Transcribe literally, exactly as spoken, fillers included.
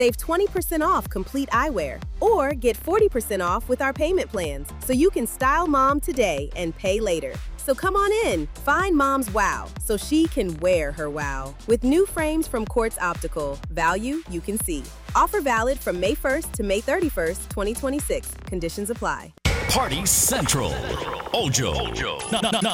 Save twenty percent off complete eyewear or get forty percent off with our payment plans so you can style mom today and pay later. So come on in, find mom's wow so she can wear her wow. With new frames from Quartz Optical, value you can see. Offer valid from May first to May thirty-first, twenty twenty-six. Conditions apply. Party Central. Ojo. Ojo.